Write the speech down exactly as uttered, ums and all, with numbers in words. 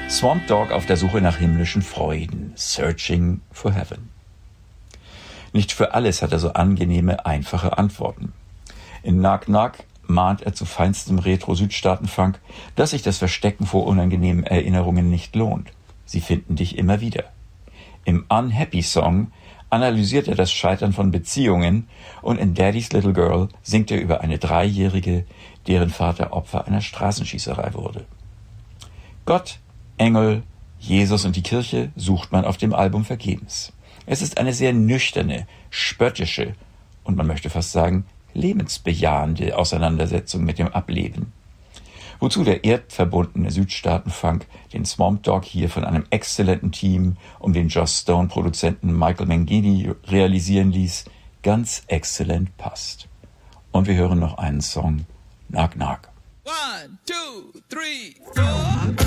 Swamp Dogg auf der Suche nach himmlischen Freuden. Searching for Heaven. Nicht für alles hat er so angenehme, einfache Antworten. In Knock Knock mahnt er zu feinstem Retro-Südstaaten-Funk, dass sich das Verstecken vor unangenehmen Erinnerungen nicht lohnt. Sie finden dich immer wieder. Im Unhappy Song analysiert er das Scheitern von Beziehungen und in Daddy's Little Girl singt er über eine Dreijährige, deren Vater Opfer einer Straßenschießerei wurde. Gott, Engel, Jesus und die Kirche sucht man auf dem Album vergebens. Es ist eine sehr nüchterne, spöttische und man möchte fast sagen lebensbejahende Auseinandersetzung mit dem Ableben. Wozu der erdverbundene Südstaaten-Funk den Swamp Dogg hier von einem exzellenten Team um den Joss Stone-Produzenten Michael Mangini realisieren ließ, ganz exzellent passt. Und wir hören noch einen Song, Knock Knock. One, two, three, four.